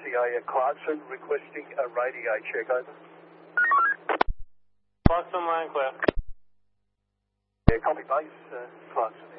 RCA Clarkson requesting a radio check, over. Clarkson line clear. Yeah, copy base, Clarkson.